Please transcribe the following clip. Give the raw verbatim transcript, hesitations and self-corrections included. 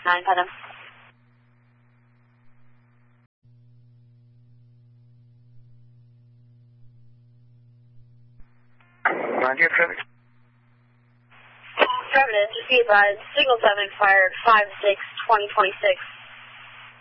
nine Putnam. ninety traffic. Affirmative, just be advised, signal seven expired five six twenty twenty-six.